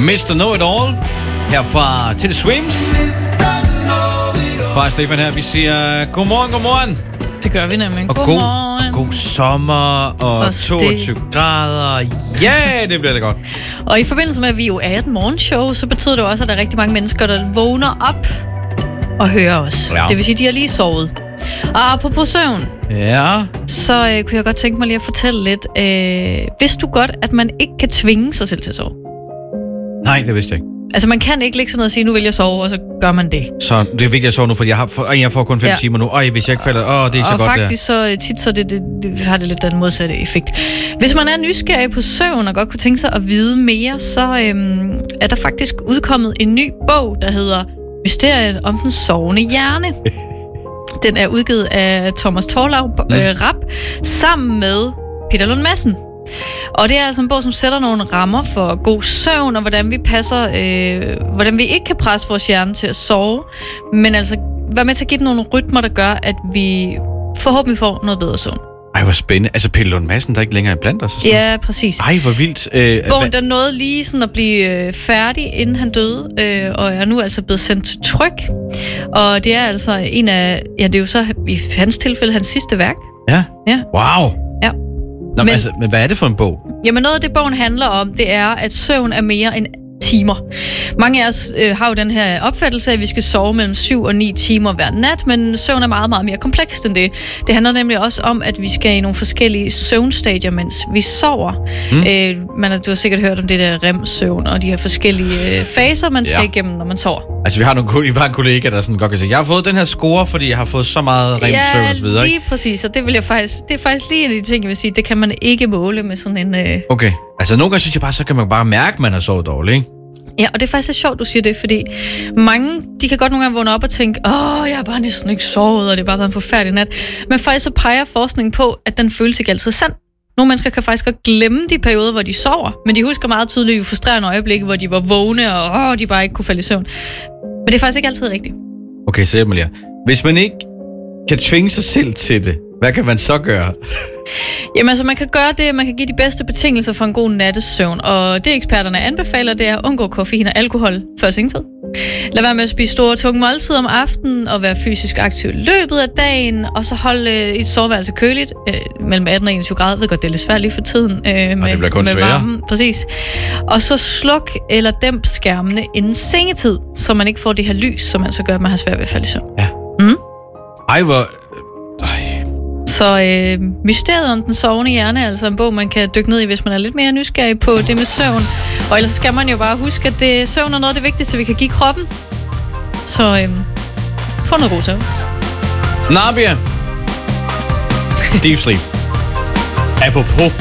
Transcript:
Mr. Know-It-All her fra Til Swims. Fra Stefan her, vi siger godmorgen. Det gør vi nemlig. Og god sommer og 22 grader. Ja, det bliver det godt. Og i forbindelse med, at vi jo er et morgenshow, så betyder det også, at der er rigtig mange mennesker, der vågner op og hører os. Ja. Det vil sige, at de har lige sovet. Og apropos søvn, så kunne jeg godt tænke mig lige at fortælle lidt. Vidste du godt, at man ikke kan tvinge sig selv til at sove? Nej, det vidste jeg ikke. Altså, man kan ikke ligge sådan noget og sige, nu vil jeg sove, og så gør man det. Så det er vigtigt at sove nu, for jeg får kun 5 timer nu. Hvis jeg ikke falder, det er ikke så godt. Og faktisk så tit så det har det lidt den modsatte effekt. Hvis man er nysgerrig på søvn og godt kunne tænke sig at vide mere, så er der faktisk udkommet en ny bog, der hedder Mysteriet om den sovende hjerne. Den er udgivet af Thomas Torlaug Rapp sammen med Peter Lund Madsen. Og det er altså en bog, som sætter nogle rammer for god søvn, og hvordan vi ikke kan presse vores hjerne til at sove, men altså være med til at give den nogle rytmer, der gør, at vi forhåbentlig får noget bedre søvn. Ej, hvor spændende. Altså Peter Lund Madsen, der ikke længere er blandt os? Ja, præcis. Ej, hvor vildt. Bogen, der nåede lige sådan at blive færdig, inden han døde, og er nu altså blevet sendt til tryk. Og det er altså det er jo så i hans tilfælde hans sidste værk. Ja? Wow! Ja. Men hvad er det for en bog? Jamen noget af det, bogen handler om, det er, at søvn er mere end timer. Mange af os har jo den her opfattelse af, at vi skal sove mellem 7 og 9 timer hver nat, men søvn er meget, meget mere komplekst end det. Det handler nemlig også om, at vi skal i nogle forskellige søvnstadier, mens vi sover. Du har sikkert hørt om det der REM-søvn og de her forskellige faser, man skal igennem, når man sover. Altså vi har en kollega, der sådan godt kan sige, jeg har fået den her score, fordi jeg har fået så meget REM-søvn og så videre. Ja, lige præcis, og det er faktisk lige en af de ting, jeg vil sige, det kan man ikke måle med sådan en... Okay, altså nogle gange synes jeg bare, så kan man bare mærke, at man har sovet dårligt, ikke? Ja, og det er faktisk så sjovt, du siger det, fordi mange, de kan godt nogle gange vågne op og tænke, jeg har bare næsten ikke sovet, og det har bare været en forfærdelig nat. Men faktisk så peger forskningen på, at den føles ikke altid sand. Nogle mennesker kan faktisk godt glemme de perioder, hvor de sover, men de husker meget tydeligt i frustrerende øjeblikke, hvor de var vågne, og de bare ikke kunne falde i søvn. Men det er faktisk ikke altid rigtigt. Okay, så Emilia, hvis man ikke kan tvinge sig selv til det, hvad kan man så gøre? Jamen altså, man kan gøre det, man kan give de bedste betingelser for en god nattesøvn. Og det eksperterne anbefaler, det er at undgå koffein og alkohol før sengetid. Lad være med at spise store, tunge måltider om aftenen, og være fysisk aktiv i løbet af dagen, og så holde et soveværelse køligt mellem 18 og 21 grader. Jeg ved godt, det er lidt svært lige for tiden. Og det bliver kun sværere. Præcis. Og så sluk eller dæmp skærmene inden sengetid, så man ikke får det her lys, som altså gør, at man har svært ved at falde i søvn. Ja. Så Mysteriet om den sovende hjerne er altså en bog, man kan dykke ned i, hvis man er lidt mere nysgerrig på det med søvn. Og ellers skal man jo bare huske, at søvn er noget af det vigtigste, vi kan give kroppen. Så få noget god søvn. Nabia. Deep sleep. Apropos